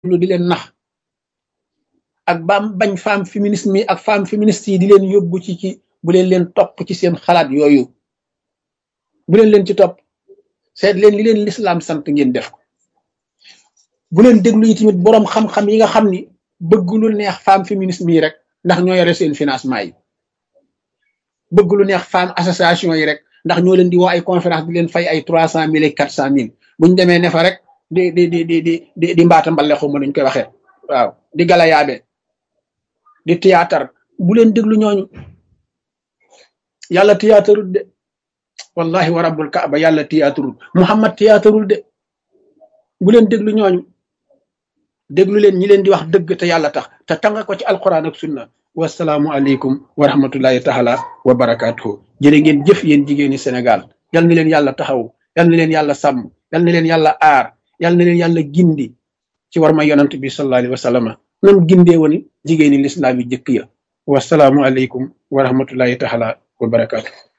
lu di leen nax ak bañ femme féminisme yi ak femme féministe yi di leen yóbbu ci bu leen topp ci seen xalaat yooyu bu leen ci topp seet leen li leen l'islam sant ngeen def ko bu leen déglu yi tamit boroom xam-xam yi nga xam ni bëgg lu neex femme féminisme yi rek ndax ñoo yore seen financement yi bëgg lu neex femme association yi rek ndax ñoo leen di woo ay conférence di leen fay ay 300.000 ak 400.000 buñ demee ne fa rek di mbaata mbale xuma nuñ koy waxee waaw di galayaabe di théâtre bu leen déglu ñooñu yàlla théâtreul de wallahi wa rabbul kaaba yàlla théâtreul muhammad théâtreul de bu leen déglu ñooñu déglu leen ñi leen di wax dëgg te yàlla tax te tanga ko ci alquran ak sunna wasalaamu aleykum wa rahmatullahi taala wa barakatuhu jërë ngeen jëf yéen jigéeni Sénégal yal na leen yàlla taxaw yal na leen yàlla sàmm yal na leen yàlla aar yal na leen yàlla gindi ci war ma yonant bi sallallahu alayhi wa sallam nam gindee woon jigéeni lislaam yi jëkk ya wasalaamu aleykum wa rahmatullahi taala wa barakatuhu